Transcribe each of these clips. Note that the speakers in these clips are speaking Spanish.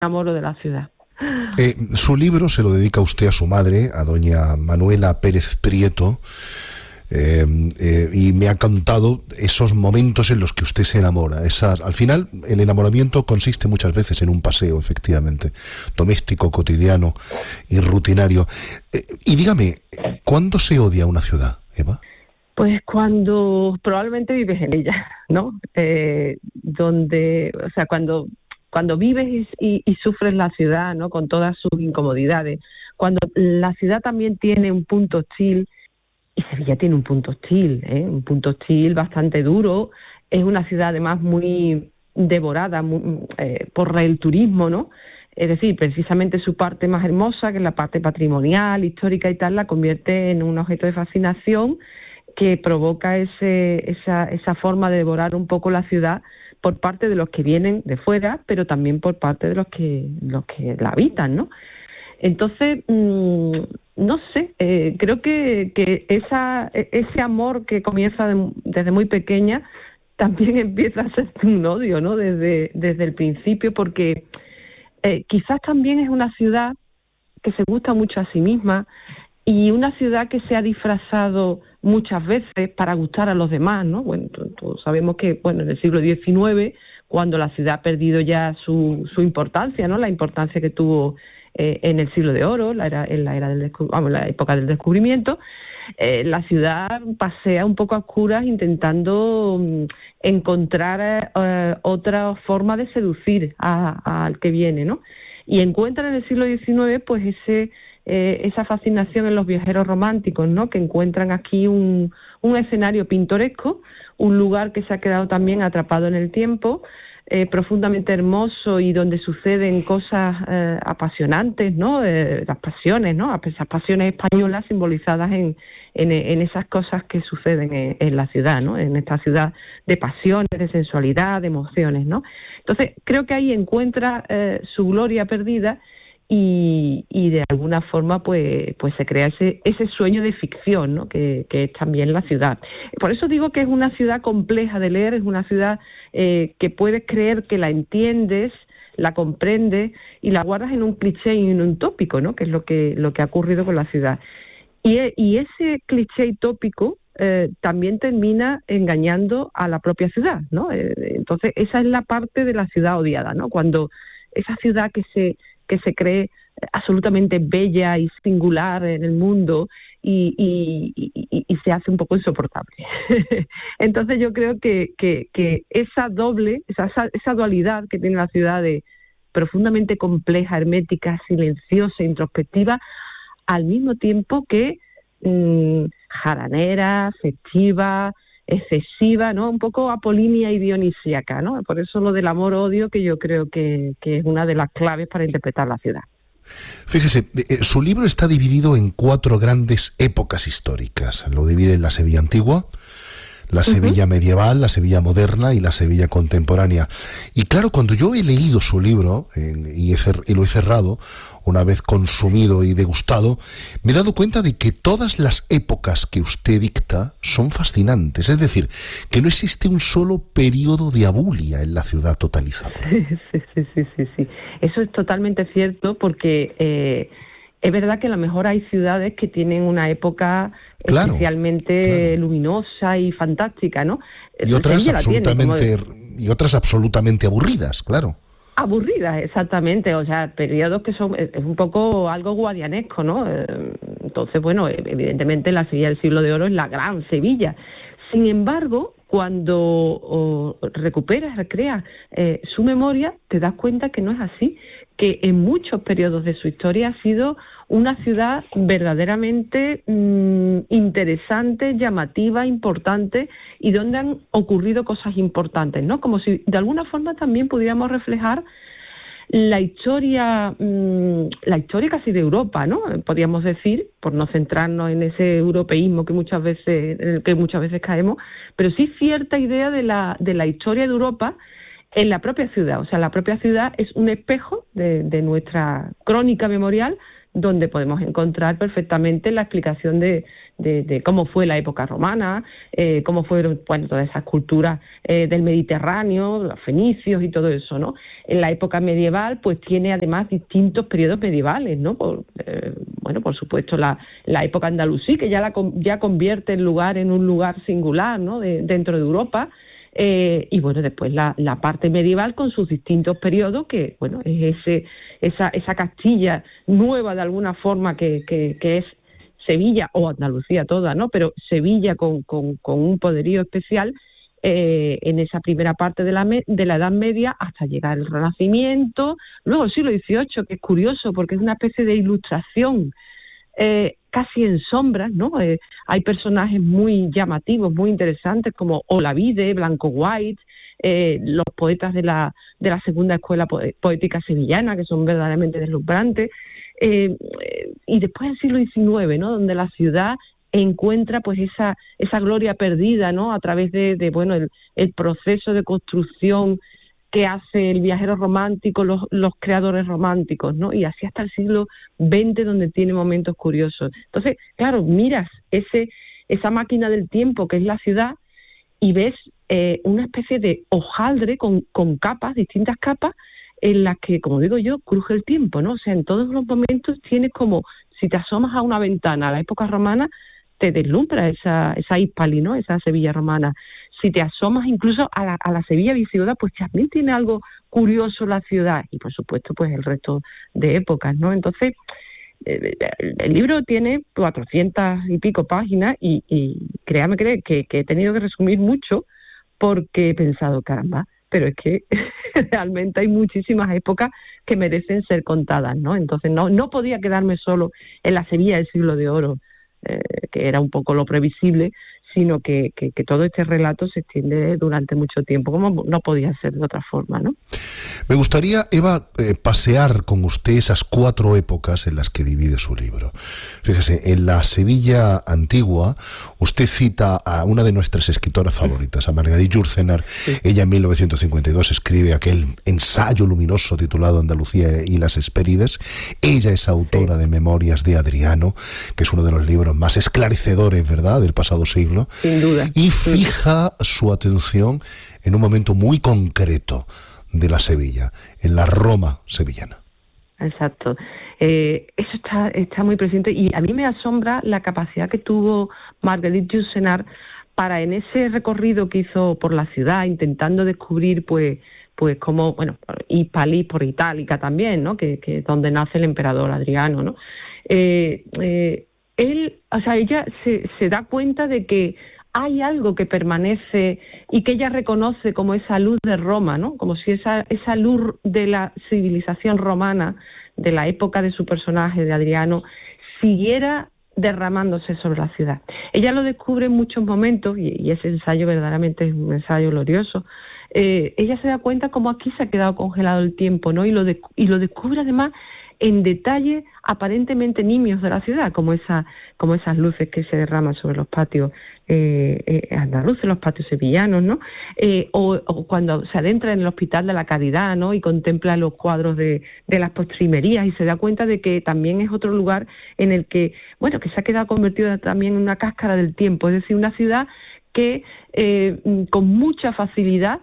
enamoro de la ciudad. Su libro se lo dedica usted a su madre, a doña Manuela Pérez Prieto, y me ha contado esos momentos en los que usted se enamora. Al final, el enamoramiento consiste muchas veces en un paseo, efectivamente, doméstico, cotidiano y rutinario. Y dígame, ¿cuándo se odia una ciudad, Eva? Pues cuando probablemente vives en ella, ¿no? Cuando vives y sufres la ciudad, ¿no? Con todas sus incomodidades. Cuando la ciudad también tiene un punto hostil, y Sevilla tiene un punto hostil, un punto hostil bastante duro. Es una ciudad además muy devorada por el turismo, ¿no? Es decir, precisamente su parte más hermosa, que es la parte patrimonial, histórica y tal, la convierte en un objeto de fascinación que provoca esa forma de devorar un poco la ciudad por parte de los que vienen de fuera, pero también por parte de los que la habitan, ¿no? Entonces, no sé, creo que ese amor que comienza desde muy pequeña también empieza a ser un odio, ¿no? Desde el principio, porque quizás también es una ciudad que se gusta mucho a sí misma y una ciudad que se ha disfrazado muchas veces para gustar a los demás, ¿no? Bueno, todos sabemos que, bueno, en el siglo XIX, cuando la ciudad ha perdido ya su importancia, ¿no? La importancia que tuvo en el siglo de oro, en la época del descubrimiento, la ciudad pasea un poco a oscuras intentando encontrar otra forma de seducir al que viene, ¿no? Y encuentran en el siglo XIX pues esa fascinación en los viajeros románticos, ¿no? Que encuentran aquí un escenario pintoresco, un lugar que se ha quedado también atrapado en el tiempo, profundamente hermoso y donde suceden cosas apasionantes, ¿no? Las pasiones, ¿no? Esas pasiones españolas simbolizadas en esas cosas que suceden en la ciudad, ¿no? En esta ciudad de pasiones, de sensualidad, de emociones, ¿no? Entonces, creo que ahí encuentra su gloria perdida y de alguna forma pues se crea ese sueño de ficción, ¿no? Que es también la ciudad. Por eso digo que es una ciudad compleja de leer, es una ciudad que puedes creer que la entiendes, la comprendes y la guardas en un cliché y en un tópico, ¿no? Que es lo que ha ocurrido con la ciudad. Y ese cliché y tópico también termina engañando a la propia ciudad, ¿no? Entonces esa es la parte de la ciudad odiada, ¿no? Cuando esa ciudad que se cree absolutamente bella y singular en el mundo y se hace un poco insoportable. Entonces yo creo que esa dualidad que tiene la ciudad de profundamente compleja, hermética, silenciosa, introspectiva, al mismo tiempo que jaranera, festiva, excesiva, ¿no? Un poco apolínea y dionisíaca, ¿no? Por eso lo del amor-odio, que yo creo que es una de las claves para interpretar la ciudad. Fíjese, su libro está dividido en 4 grandes épocas históricas. Lo divide en la Sevilla antigua, la Sevilla medieval, la Sevilla moderna y la Sevilla contemporánea. Y claro, cuando yo he leído su libro y lo he cerrado, una vez consumido y degustado, me he dado cuenta de que todas las épocas que usted dicta son fascinantes. Es decir, que no existe un solo periodo de abulia en la ciudad totalizadora. Sí. Eso es totalmente cierto porque es verdad que a lo mejor hay ciudades que tienen una época especialmente luminosa y fantástica, ¿no? Y otras absolutamente aburridas, claro. Aburridas, exactamente, o sea, periodos que son, es un poco algo guadianesco, ¿no? Entonces, bueno, evidentemente la Sevilla del siglo de oro es la gran Sevilla. Sin embargo, cuando recreas su memoria, te das cuenta que no es así, que en muchos periodos de su historia ha sido una ciudad verdaderamente interesante, llamativa, importante y donde han ocurrido cosas importantes, ¿no? Como si de alguna forma también pudiéramos reflejar la historia casi de Europa, ¿no? Podríamos decir, por no centrarnos en ese europeísmo en el que muchas veces caemos, pero sí cierta idea de la historia de Europa en la propia ciudad. O sea, la propia ciudad es un espejo de nuestra crónica memorial, donde podemos encontrar perfectamente la explicación de cómo fue la época romana, cómo fueron, bueno, todas esas culturas del Mediterráneo, los fenicios y todo eso, ¿no? En la época medieval, pues tiene además distintos periodos medievales, ¿no? Por supuesto, la época andalusí, que ya convierte el lugar en un lugar singular, ¿no? Dentro de Europa. Y bueno, después la parte medieval con sus distintos periodos, que bueno, es esa Castilla nueva de alguna forma que es Sevilla o Andalucía toda, ¿no? Pero Sevilla con un poderío especial en esa primera parte de la Edad Media hasta llegar al Renacimiento, luego el siglo XVIII, que es curioso porque es una especie de ilustración casi en sombras, ¿no? Hay personajes muy llamativos, muy interesantes, como Olavide, Blanco White, los poetas de la segunda escuela poética sevillana, que son verdaderamente deslumbrantes, y después del siglo XIX, ¿no? Donde la ciudad encuentra pues esa gloria perdida, ¿no? A través de el proceso de construcción que hace el viajero romántico, los creadores románticos, ¿no? Y así hasta el siglo XX, donde tiene momentos curiosos. Entonces, claro, miras esa máquina del tiempo que es la ciudad y ves una especie de hojaldre con capas, distintas capas, en las que, como digo yo, cruje el tiempo, ¿no? O sea, en todos los momentos tienes como, si te asomas a una ventana a la época romana, te deslumbra esa Hispali, ¿no? Esa Sevilla romana. Si te asomas incluso a la Sevilla visigoda, pues también tiene algo curioso la ciudad, y por supuesto pues el resto de épocas, ¿no? Entonces, el libro tiene 400 y pico páginas y créame que he tenido que resumir mucho, porque he pensado, caramba, pero es que realmente hay muchísimas épocas que merecen ser contadas, ¿no? Entonces no podía quedarme solo en la Sevilla del siglo de oro, que era un poco lo previsible, sino que todo este relato se extiende durante mucho tiempo, como no podía ser de otra forma, ¿no? Me gustaría, Eva, pasear con usted esas 4 épocas en las que divide su libro. Fíjese, en la Sevilla antigua, usted cita a una de nuestras escritoras favoritas, a Marguerite Yourcenar. Sí. Ella en 1952 escribe aquel ensayo luminoso titulado Andalucía y las Hespérides. Ella es autora de Memorias de Adriano, que es uno de los libros más esclarecedores, ¿verdad?, del pasado siglo. Sin duda. Y fija su atención en un momento muy concreto de la Sevilla, en la Roma sevillana. Exacto. Eso está muy presente, y a mí me asombra la capacidad que tuvo Marguerite Yourcenar para, en ese recorrido que hizo por la ciudad, intentando descubrir pues cómo, bueno, Hispali por Itálica también, ¿no? Que es donde nace el emperador Adriano, ¿no? Ella se da cuenta de que hay algo que permanece y que ella reconoce como esa luz de Roma, ¿no? Como si esa luz de la civilización romana, de la época de su personaje, de Adriano, siguiera derramándose sobre la ciudad. Ella lo descubre en muchos momentos, y ese ensayo verdaderamente es un ensayo glorioso. Ella se da cuenta como aquí se ha quedado congelado el tiempo, ¿no? Y lo descubre además en detalles aparentemente nimios de la ciudad, como esas luces que se derraman sobre los patios andaluces, los patios sevillanos, ¿no? O cuando se adentra en el Hospital de la Caridad, ¿no? Y contempla los cuadros de las postrimerías y se da cuenta de que también es otro lugar en el que, bueno, que se ha quedado convertido también en una cáscara del tiempo, es decir, una ciudad que con mucha facilidad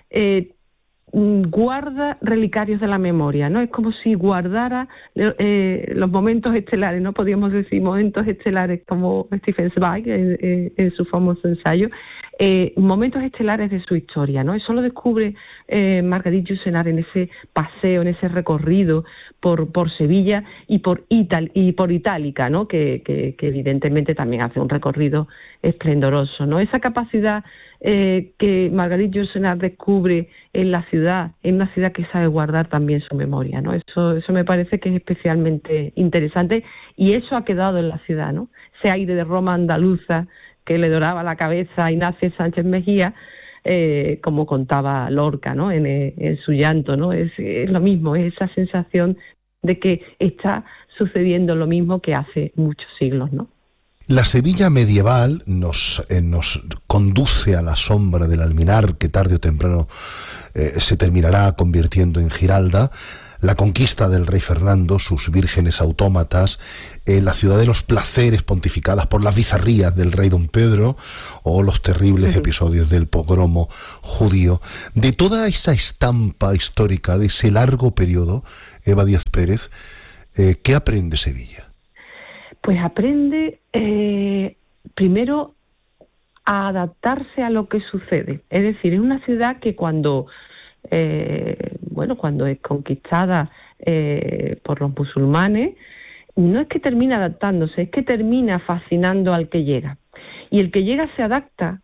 guarda relicarios de la memoria, ¿no? Es como si guardara los momentos estelares, ¿no? Podríamos decir momentos estelares, como Stefan Zweig en su famoso ensayo, momentos estelares de su historia, ¿no? Eso lo descubre Marguerite Yourcenar en ese paseo, en ese recorrido por Sevilla y por Itálica, ¿no? Que evidentemente también hace un recorrido esplendoroso, ¿no? Esa capacidad que Marguerite Yourcenar descubre en la ciudad, en una ciudad que sabe guardar también su memoria, ¿no? Eso me parece que es especialmente interesante, y eso ha quedado en la ciudad, ¿no? Ese aire de Roma andaluza que le doraba la cabeza a Ignacio Sánchez Mejía, como contaba Lorca, ¿no? En su llanto, ¿no? Es lo mismo, es esa sensación de que está sucediendo lo mismo que hace muchos siglos, ¿no? La Sevilla medieval nos conduce a la sombra del Alminar, que tarde o temprano se terminará convirtiendo en Giralda. La conquista del rey Fernando, sus vírgenes autómatas, la ciudad de los placeres pontificadas por las bizarrías del rey don Pedro, o los terribles episodios del pogromo judío. De toda esa estampa histórica, de ese largo periodo, Eva Díaz Pérez, ¿qué aprende Sevilla? Pues aprende primero a adaptarse a lo que sucede. Es decir, es una ciudad que cuando es conquistada por los musulmanes, no es que termina adaptándose, es que termina fascinando al que llega. Y el que llega se adapta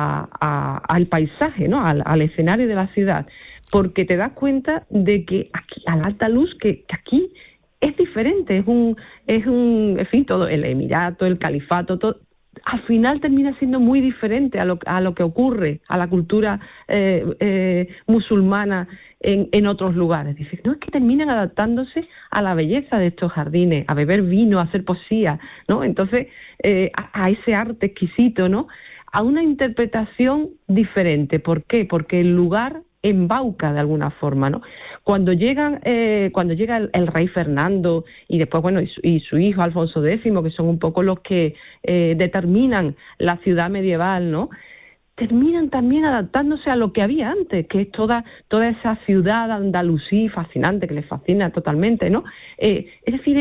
al paisaje, ¿no? Al escenario de la ciudad, porque te das cuenta de que aquí, a la alta luz, que aquí es diferente, en fin, todo el emirato, el califato, todo, al final termina siendo muy diferente a lo que ocurre, a la cultura musulmana en otros lugares. Dices, no, es que terminan adaptándose a la belleza de estos jardines, a beber vino, a hacer poesía, ¿no? Entonces, a ese arte exquisito, ¿no? A una interpretación diferente. ¿Por qué? Porque el lugar embauca de alguna forma, ¿no? Cuando llega el rey Fernando y después, y su hijo Alfonso X, que son un poco los que determinan la ciudad medieval, ¿no? Terminan también adaptándose a lo que había antes, que es toda esa ciudad andalusí fascinante, que les fascina totalmente, ¿no? Es decir,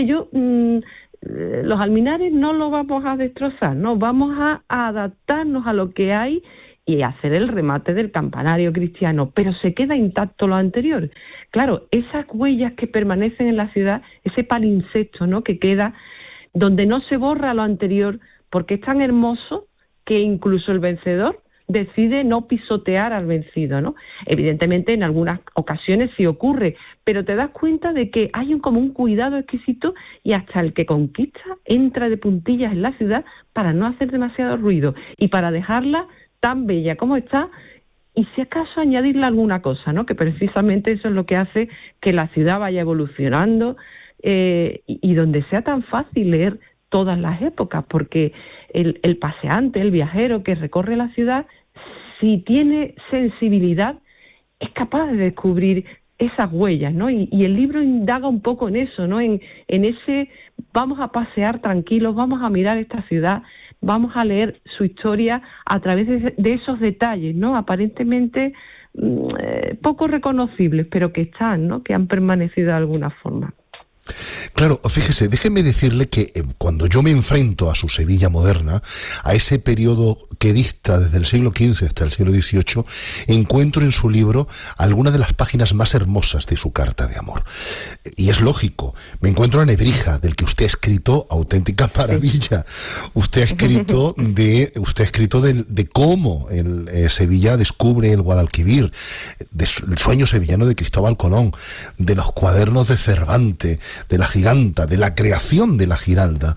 los alminares no los vamos a destrozar, no, vamos a adaptarnos a lo que hay y hacer el remate del campanario cristiano, pero se queda intacto lo anterior. Claro, esas huellas que permanecen en la ciudad, ese palimpsesto, ¿no?, que queda, donde no se borra lo anterior, porque es tan hermoso que incluso el vencedor decide no pisotear al vencido, ¿no? Evidentemente en algunas ocasiones sí ocurre, pero te das cuenta de que hay como un cuidado exquisito y hasta el que conquista entra de puntillas en la ciudad para no hacer demasiado ruido y para dejarla tan bella como está, y si acaso añadirle alguna cosa, ¿no? Que precisamente eso es lo que hace que la ciudad vaya evolucionando y donde sea tan fácil leer todas las épocas, porque el paseante, el viajero que recorre la ciudad, si tiene sensibilidad, es capaz de descubrir esas huellas, ¿no? Y el libro indaga un poco en eso, ¿no? En ese vamos a pasear tranquilos, vamos a mirar esta ciudad, vamos a leer su historia a través de esos detalles, ¿no? Aparentemente poco reconocibles, pero que están, ¿no? Que han permanecido de alguna forma. Claro, fíjese, déjeme decirle que cuando yo me enfrento a su Sevilla moderna, a ese periodo que dista desde el siglo XV hasta el siglo XVIII, encuentro en su libro algunas de las páginas más hermosas de su carta de amor. Y es lógico, me encuentro a Nebrija, del que usted ha escrito auténtica maravilla. Usted ha escrito de cómo Sevilla descubre el Guadalquivir, del sueño sevillano de Cristóbal Colón, de los cuadernos de Cervantes, de la Giganta, de la creación de la Giralda,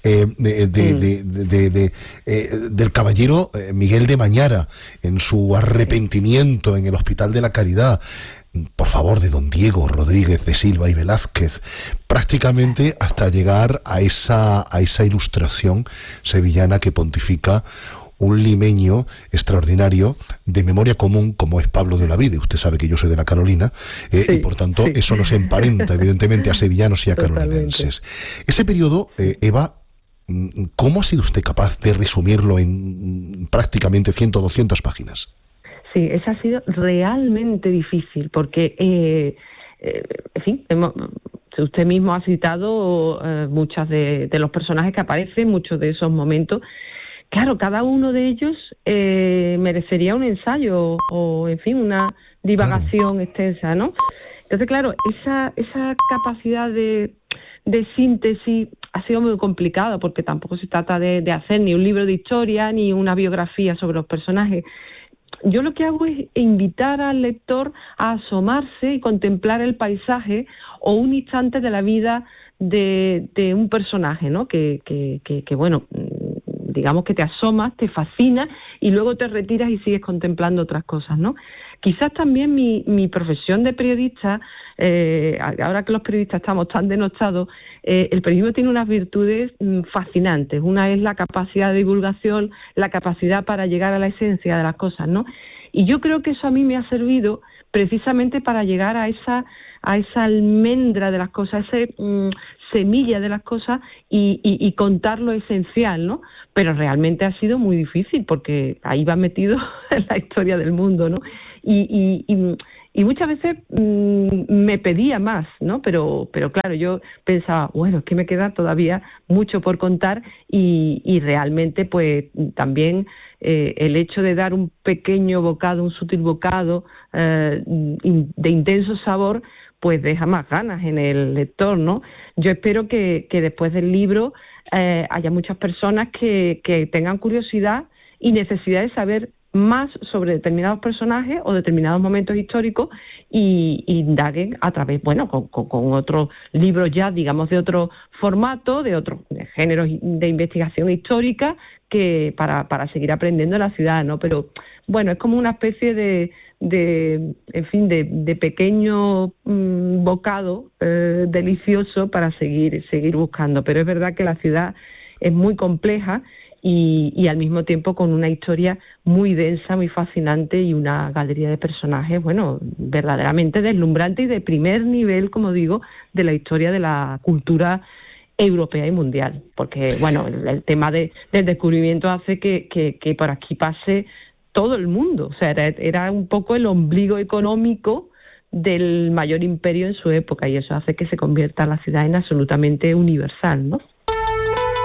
del caballero Miguel de Mañara en su arrepentimiento en el Hospital de la Caridad, por favor, de don Diego Rodríguez de Silva y Velázquez, prácticamente hasta llegar a esa ilustración sevillana que pontifica un limeño extraordinario de memoria común como es Pablo de Olavide. Usted sabe que yo soy de la Carolina, y por tanto eso nos emparenta evidentemente a sevillanos y a carolinenses. Ese periodo, Eva, ¿cómo ha sido usted capaz de resumirlo en prácticamente 100 o 200 páginas? Sí, eso ha sido realmente difícil porque, en fin, usted mismo ha citado muchas de los personajes que aparecen, muchos de esos momentos. Claro, cada uno de ellos merecería un ensayo o, en fin, una divagación extensa, ¿no? Entonces, claro, esa capacidad de síntesis ha sido muy complicado porque tampoco se trata de hacer ni un libro de historia ni una biografía sobre los personajes. Yo lo que hago es invitar al lector a asomarse y contemplar el paisaje o un instante de la vida de un personaje, ¿no? Que bueno, digamos que te asomas, te fascina y luego te retiras y sigues contemplando otras cosas, ¿no? quizás también mi profesión de periodista, ahora que los periodistas estamos tan denostados, el periodismo tiene unas virtudes fascinantes. Una es la capacidad de divulgación, la capacidad para llegar a la esencia de las cosas, ¿no? Y yo creo que eso a mí me ha servido precisamente para llegar a esa almendra de las cosas, esa semilla de las cosas y contar lo esencial, ¿no? Pero realmente ha sido muy difícil porque ahí va metido en la historia del mundo, ¿no? Y muchas veces me pedía más, ¿no? Pero claro, yo pensaba, bueno, es que me queda todavía mucho por contar y realmente pues también el hecho de dar un pequeño bocado, un sutil bocado de intenso sabor, pues deja más ganas en el lector, ¿no? Yo espero que después del libro haya muchas personas que tengan curiosidad y necesidad de saber más sobre determinados personajes o determinados momentos históricos y indaguen a través, bueno, con otros libros ya, digamos, de otro formato, de otros géneros de investigación histórica, que para seguir aprendiendo de la ciudad, ¿no? Pero, bueno, es como una especie de pequeño bocado delicioso para seguir buscando. Pero es verdad que la ciudad es muy compleja y al mismo tiempo con una historia muy densa, muy fascinante y una galería de personajes, bueno, verdaderamente deslumbrante y de primer nivel, como digo, de la historia de la cultura europea y mundial. Porque, bueno, el tema del descubrimiento hace que por aquí pase todo el mundo. O sea, era un poco el ombligo económico del mayor imperio en su época y eso hace que se convierta la ciudad en absolutamente universal, ¿no?